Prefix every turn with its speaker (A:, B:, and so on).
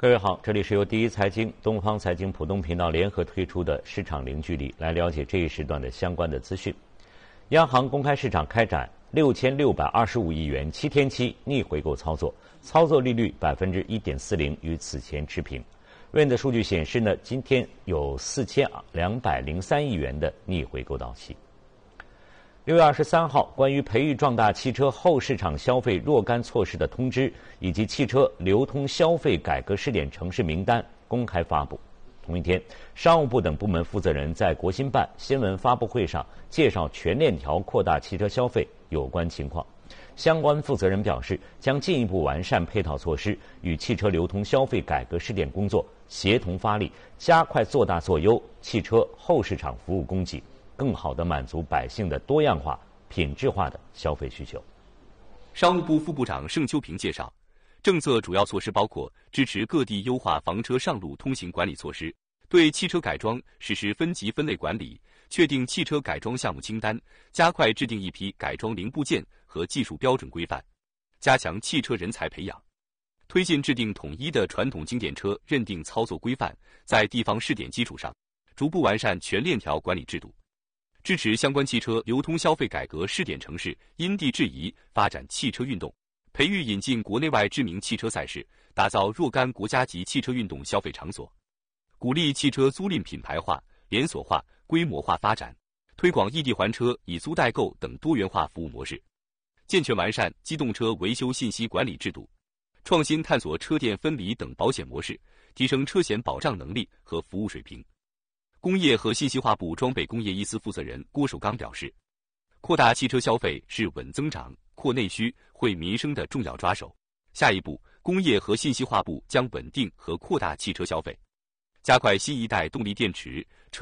A: 各位好，这里是由第一财经、东方财经浦东频道联合推出的市场零距离，来了解这一时段的相关的资讯。央行公开市场开展6625亿元7天期逆回购操作，操作利率1.40%，与此前持平。RAIN 的数据显示呢，今天有4203亿元的逆回购到期。6月23号，关于培育壮大汽车后市场消费若干措施的通知以及汽车流通消费改革试点城市名单公开发布。同一天，商务部等部门负责人在国新办新闻发布会上介绍全链条扩大汽车消费有关情况。相关负责人表示，将进一步完善配套措施，与汽车流通消费改革试点工作协同发力，加快做大做优汽车后市场服务供给，更好地满足百姓的多样化、品质化的消费需求。
B: 商务部副部长盛秋平介绍，政策主要措施包括支持各地优化房车上路通行管理措施，对汽车改装实施分级分类管理，确定汽车改装项目清单，加快制定一批改装零部件和技术标准规范，加强汽车人才培养，推进制定统一的传统经典车认定操作规范，在地方试点基础上，逐步完善全链条管理制度。支持相关汽车流通消费改革试点城市因地制宜发展汽车运动，培育引进国内外知名汽车赛事，打造若干国家级汽车运动消费场所，鼓励汽车租赁品牌化、连锁化、规模化发展，推广异地还车、以租代购等多元化服务模式，健全完善机动车维修信息管理制度，创新探索车电分离等保险模式，提升车险保障能力和服务水平。工业和信息化部装备工业一司负责人郭守刚表示，扩大汽车消费是稳增长、扩内需、惠民生的重要抓手。下一步，工业和信息化部将稳定和扩大汽车消费，加快新一代动力电池、车